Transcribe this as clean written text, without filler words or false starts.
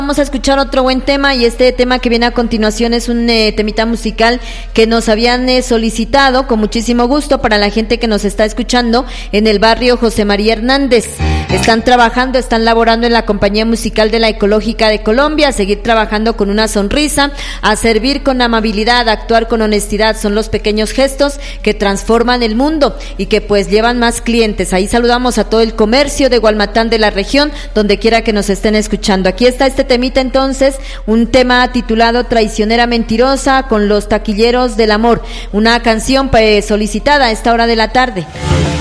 Vamos a escuchar otro buen tema, y este tema que viene a continuación es un temita musical que nos habían solicitado con muchísimo gusto para la gente que nos está escuchando en el barrio José María Hernández. Están trabajando, están laborando en la compañía musical de la Ecológica de Colombia, a seguir trabajando con una sonrisa, a servir con amabilidad, a actuar con honestidad. Son los pequeños gestos que transforman el mundo y que pues llevan más clientes. Ahí saludamos a todo el comercio de Gualmatán, de la región, donde quiera que nos estén escuchando. Aquí está este temita entonces, un tema titulado Traicionera Mentirosa, con los Taquilleros del Amor, una canción solicitada a esta hora de la tarde.